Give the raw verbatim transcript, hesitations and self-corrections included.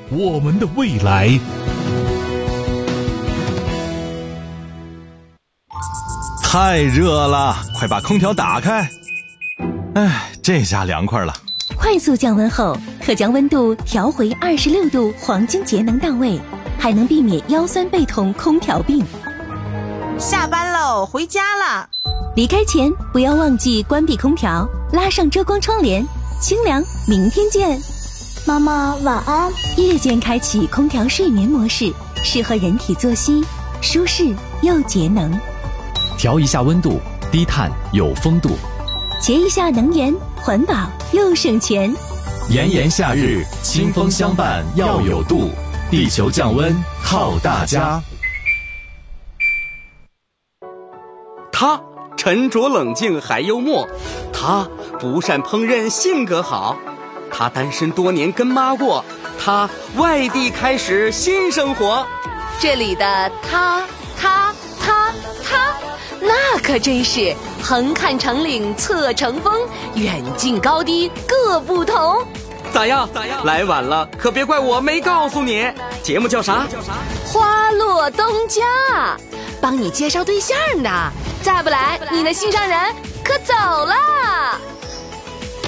我们的未来。太热了，快把空调打开。哎，这下凉快了。 快速降温后，可将温度调回二十六度，黄金节能到位，还能避免腰酸背痛、空调病。 下班喽，回家了。 离开前不要忘记关闭空调，拉上遮光窗帘，清凉。明天见。 妈妈晚安。 夜间开启空调睡眠模式，适合人体作息，舒适又节能。 调一下温度，低碳有风度。 节一下能源，环保又省钱。 炎炎夏日，清风相伴要有度，地球降温靠大家。 他沉着冷静还幽默，他不善烹饪性格好，他单身多年跟妈过，他外地开始新生活。 这里的他他他他那可真是横看成岭侧成峰，远近高低各不同。 咋样咋样？来晚了可别怪我没告诉你。节目叫啥？ 花落东家，帮你介绍对象呢。再不来，你的心上人可走了。